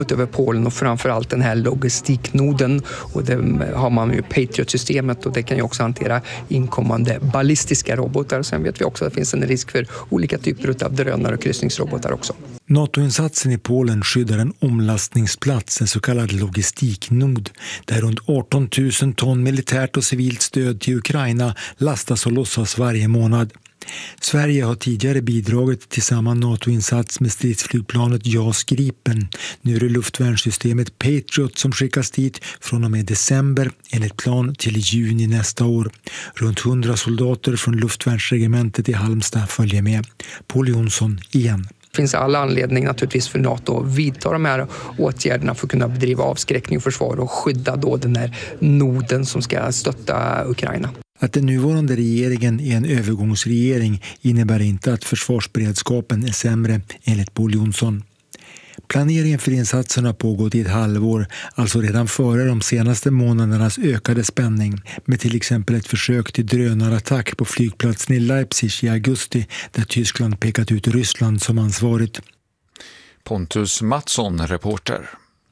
Över Polen och framförallt den här logistiknoden, och det har man ju Patriot-systemet, och det kan ju också hantera inkommande ballistiska robotar. Sen vet vi också att det finns en risk för olika typer av drönare och kryssningsrobotar också. NATO-insatsen i Polen skyddar en omlastningsplats, en så kallad logistiknod, där runt 18 000 ton militärt och civilt stöd till Ukraina lastas och lossas varje månad. Sverige har tidigare bidragit till samma NATO-insats med stridsflygplanet JAS Gripen. Nu är det luftvärnssystemet Patriot som skickas dit från och med december enligt plan till juni nästa år. Runt 100 soldater från luftvärnsregementet i Halmstad följer med. Paul Jonsson igen. Det finns alla anledning naturligtvis för NATO att vidta de här åtgärderna för att kunna bedriva avskräckning och försvar och skydda då den här noden som ska stötta Ukraina. Att den nuvarande regeringen är en övergångsregering innebär inte att försvarsberedskapen är sämre, enligt Paul Jonsson. Planeringen för insatsen har pågått i ett halvår, alltså redan före de senaste månadernas ökade spänning, med till exempel ett försök till drönarattack på flygplatsen i Leipzig i augusti, där Tyskland pekat ut Ryssland som ansvarigt. Pontus Mattsson, reporter.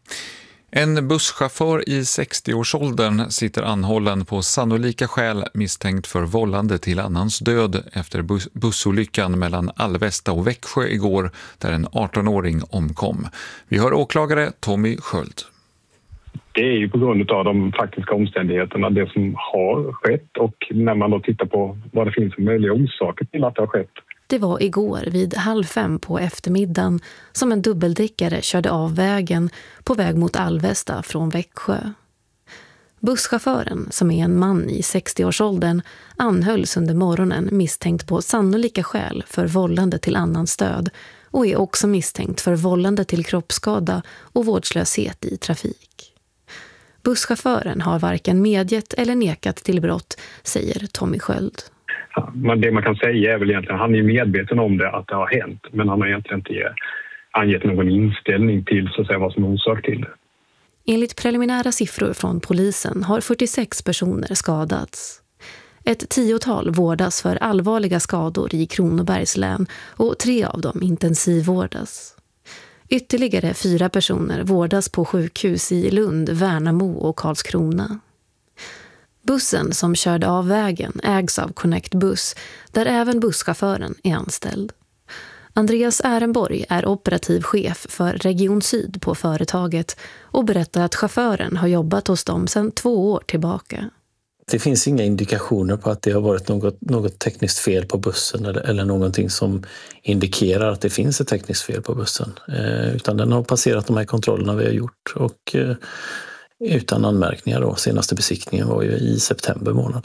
En busschaufför i 60-årsåldern sitter anhållen på sannolika skäl misstänkt för vållande till annans död efter bussolyckan mellan Alvesta och Växjö igår, där en 18-åring omkom. Vi hör åklagare Tommy Sköld. Det är ju på grund av de faktiska omständigheterna, det som har skett, och när man då tittar på vad det finns för möjliga orsaker till att det har skett. Det var igår vid 4:30 på eftermiddagen som en dubbeldäckare körde av vägen på väg mot Alvesta från Växjö. Busschauffören, som är en man i 60-årsåldern, anhölls under morgonen misstänkt på sannolika skäl för vållande till annans död och är också misstänkt för vållande till kroppsskada och vårdslöshet i trafik. Busschauffören har varken medgett eller nekat till brott, säger Tommy Sköld. Men det man kan säga är väl egentligen att han är medveten om det, att det har hänt, men han har egentligen inte angett någon inställning till så att säga vad som är orsak till det. Enligt preliminära siffror från polisen har 46 personer skadats. Ett 10-tal vårdas för allvarliga skador i Kronobergs län och 3 av dem intensivvårdas. Ytterligare 4 personer vårdas på sjukhus i Lund, Värnamo och Karlskrona. Bussen som körde av vägen ägs av Connect Buss, där även busschauffören är anställd. Andreas Ehrenborg är operativ chef för Region Syd på företaget och berättar att chauffören har jobbat hos dem sedan 2 år tillbaka. Det finns inga indikationer på att det har varit något tekniskt fel på bussen eller någonting som indikerar att det finns ett tekniskt fel på bussen. Utan den har passerat de här kontrollerna vi har gjort och utan anmärkningar då. Senaste besiktningen var ju i september månad.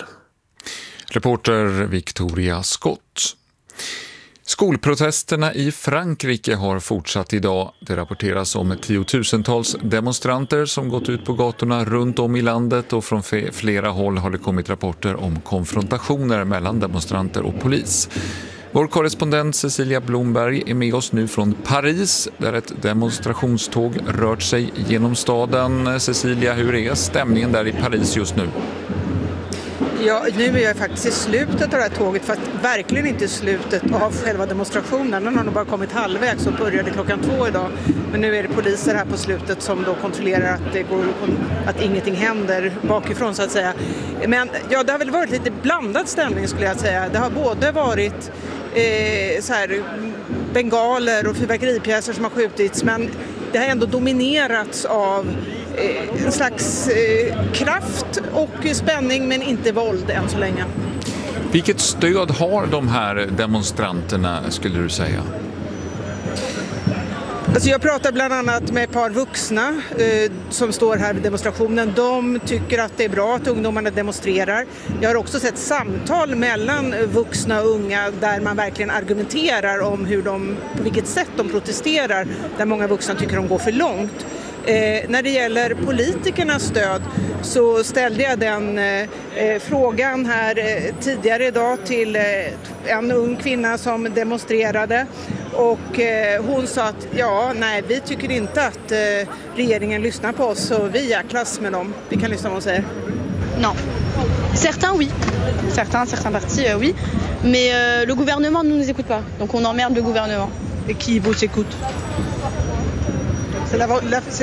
Reporter Victoria Skott. Skolprotesterna i Frankrike har fortsatt idag. Det rapporteras om tiotusentals demonstranter som gått ut på gatorna runt om i landet, och från flera håll har det kommit rapporter om konfrontationer mellan demonstranter och polis. Vår korrespondent Cecilia Blomberg är med oss nu från Paris, där ett demonstrationståg rört sig genom staden. Cecilia, hur är stämningen där i Paris just nu? Ja, nu är jag faktiskt i slutet av det här tåget, för att verkligen inte i slutet av själva demonstrationen. Den har nog bara kommit halvvägs och började 2:00 idag. Men nu är det poliser här på slutet som då kontrollerar att ingenting händer bakifrån så att säga. Men ja, det har väl varit lite blandad stämning skulle jag säga. Det har både varit bengaler och fyrverkeripjäser som har skjutits, men det har ändå dominerats av en slags kraft och spänning, men inte våld än så länge. Vilket stöd har de här demonstranterna, skulle du säga? Alltså jag pratar bland annat med ett par vuxna som står här vid demonstrationen. De tycker att det är bra att ungdomarna demonstrerar. Jag har också sett samtal mellan vuxna och unga där man verkligen argumenterar om på vilket sätt de protesterar, där många vuxna tycker de går för långt. När det gäller politikernas stöd så ställde jag den frågan här tidigare idag till en ung kvinna som demonstrerade, och hon sa att vi tycker inte att regeringen lyssnar på oss, så vi är klass med dem. Vi kan lyssna på vad hon säger. Non. Certains oui. Certains partis oui. Mais le gouvernement ne nous écoute pas. Donc on emmerde le gouvernement. Et qui vous écoute?